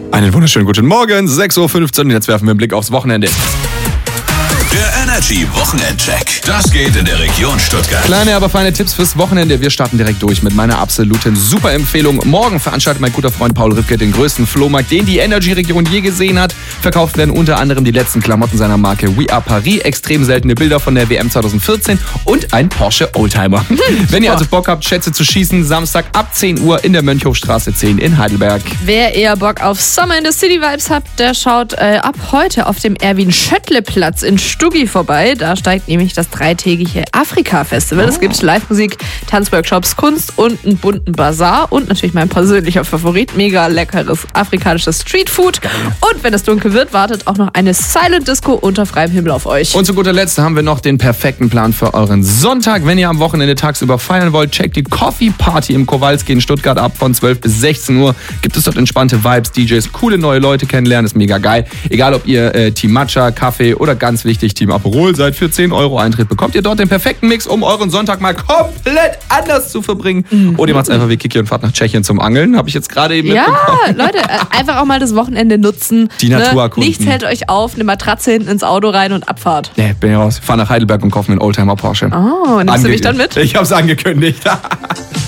Einen wunderschönen guten Morgen, 6.15 Uhr und jetzt werfen wir einen Blick aufs Wochenende. Der Energy Wochenendcheck. Das geht in der Region Stuttgart. Kleine, aber feine Tipps fürs Wochenende. Wir starten direkt durch mit meiner absoluten Super-Empfehlung. Morgen veranstaltet mein guter Freund Paul Rübke den größten Flohmarkt, den die Energy-Region je gesehen hat. Verkauft werden unter anderem die letzten Klamotten seiner Marke We Are Paris, extrem seltene Bilder von der WM 2014 und ein Porsche Oldtimer. Wenn ihr also Bock habt, Schätze zu schießen, Samstag ab 10 Uhr in der Mönchhofstraße 10 in Heidelberg. Wer eher Bock auf Summer in the City Vibes hat, der schaut ab heute auf dem Erwin-Schöttle-Platz in Stuggi vorbei. Da steigt nämlich das 3-tägige Afrika-Festival. Es gibt Live-Musik, Tanzworkshops, Kunst und einen bunten Bazar und natürlich mein persönlicher Favorit, mega leckeres afrikanisches Streetfood. Und wenn es dunkel wird, wartet auch noch eine Silent Disco unter freiem Himmel auf euch. Und zu guter Letzt haben wir noch den perfekten Plan für euren Sonntag. Wenn ihr am Wochenende tagsüber feiern wollt, checkt die Coffee Party im Kowalski in Stuttgart ab von 12 bis 16 Uhr. Gibt es dort entspannte Vibes, DJs, coole neue Leute kennenlernen, ist mega geil. Egal ob ihr Team Matcha, Kaffee oder ganz wichtig Team Aperol seid, für 10 € Eintritt bekommt ihr dort den perfekten Mix, um euren Sonntag mal komplett anders zu verbringen. Oder ihr macht's einfach wie Kiki und fahrt nach Tschechien zum Angeln. Habe ich jetzt gerade eben mitbekommen. Ja, Leute, einfach auch mal das Wochenende nutzen. Die Natur erkunden. Nichts hält euch auf, eine Matratze hinten ins Auto rein und Abfahrt. Nee, bin ich raus. Ich fahr nach Heidelberg und kaufe mir einen Oldtimer Porsche. Oh, nimmst du mich dann mit? Ich hab's angekündigt.